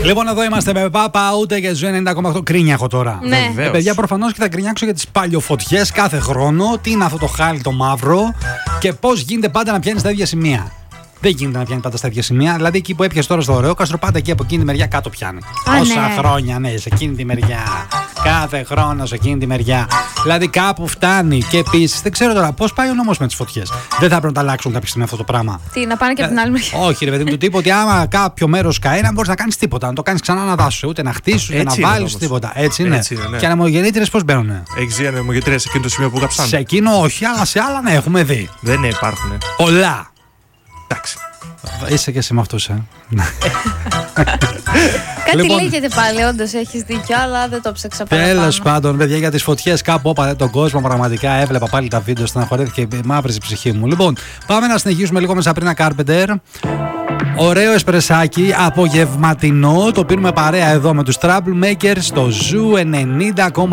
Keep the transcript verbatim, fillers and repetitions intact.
Λοιπόν, εδώ είμαστε με Πάπα, ούτε και Ζου ενενήντα κόμμα οκτώ. Κρίνια έχω τώρα. Ναι. Ε, παιδιά, προφανώς και θα γκρινιάξω για τις παλιοφωτιές κάθε χρόνο. Τι είναι αυτό το χάλι το μαύρο και πώς γίνεται πάντα να πιάνει στα ίδια σημεία. Δεν γίνεται να πιάνει πάντα στα ίδια σημεία. Δηλαδή, εκεί που έπιασε τώρα στο ωραίο κάστρο, πάντα εκεί από εκείνη τη μεριά κάτω πιάνει. Α, Όσα ναι. χρόνια, ναι, σε εκείνη τη μεριά. Κάθε χρόνο σε εκείνη τη μεριά. Δηλαδή, κάπου φτάνει. Και επίσης, δεν ξέρω τώρα πώς πάει ο νόμος με τις φωτιές. Δεν θα πρέπει να τα αλλάξουν κάποια στιγμή αυτό το πράγμα. Τι, να πάνε και από την άλλη μεριά. Όχι, ρε παιδί μου, του τύπου ότι άμα κάποιο μέρος καεί, να μπορείς να κάνεις τίποτα. Να το κάνεις ξανά να δάσου. Ούτε να χτίσεις, ούτε Έτσι να είναι βάλεις όμως. τίποτα. Έτσι είναι. Έτσι είναι, ναι. Και ανεμογεννήτριες πώς μπαίνουνε. Έχεις δει ανεμογεννήτριες σε εκείνο το σημείο που κάψαν? Σε εκείνο όχι, αλλά σε άλλα ναι, έχουμε δει. Δεν υπάρχουν. Πολλά. Εντάξει. Είσαι και εσύ με αυτούς, ε. Κάτι Λοιπόν. λέγεται πάλι, όντως έχεις δίκιο, αλλά δεν το ψάξα παραπάνω. Τέλος πάντων, παιδιά, για τις φωτιές κάπου όπα τον κόσμο. Πραγματικά έβλεπα πάλι τα βίντεο, στεναχωρέθηκε και μαύρησε η ψυχή μου. Λοιπόν, πάμε να συνεχίσουμε λίγο με Σαπρίνα Κάρπεντερ. Ωραίο εσπρεσάκι, απογευματινό. Το πίνουμε παρέα εδώ με τους Troublemakers στο Ζου ενενήντα κόμμα